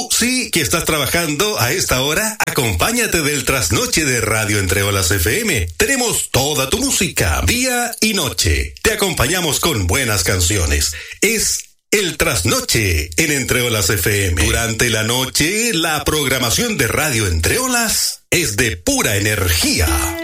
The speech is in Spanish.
Tú sí que estás trabajando a esta hora, acompáñate del trasnoche de Radio Entre Olas FM. Tenemos toda tu música, día y noche. Te acompañamos con buenas canciones. Es el trasnoche en Entre Olas FM. Durante la noche, la programación de Radio Entre Olas es de pura energía.